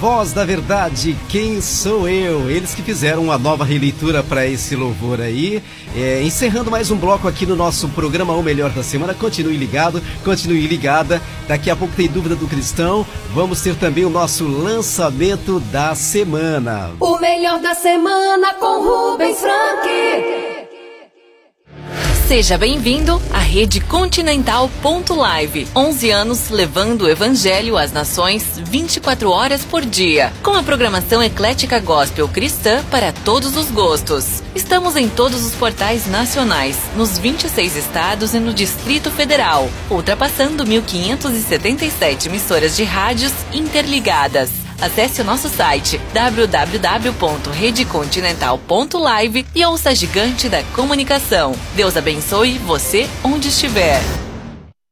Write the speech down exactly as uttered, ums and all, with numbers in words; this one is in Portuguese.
Voz da Verdade, Quem Sou Eu? Eles que fizeram uma nova releitura para esse louvor aí. É, encerrando mais um bloco aqui no nosso programa O Melhor da Semana. Continue ligado, continue ligada. Daqui a pouco tem Dúvida do Cristão. Vamos ter também o nosso lançamento da semana. O Melhor da Semana com Rubens Frank. Seja bem-vindo à Rede Continental ponto live. onze anos levando o Evangelho às nações vinte e quatro horas por dia. Com a programação eclética gospel cristã para todos os gostos. Estamos em todos os portais nacionais, nos vinte e seis estados e no Distrito Federal, ultrapassando mil quinhentas e setenta e sete emissoras de rádios interligadas. Acesse o nosso site w w w ponto rede continental ponto live e ouça a gigante da comunicação. Deus abençoe você onde estiver.